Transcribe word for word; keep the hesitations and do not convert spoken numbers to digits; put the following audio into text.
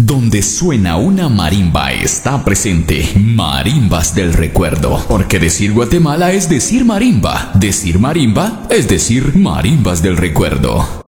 Donde suena una marimba está presente Marimbas del Recuerdo. Porque decir Guatemala es decir marimba. Decir marimba es decir Marimbas del Recuerdo.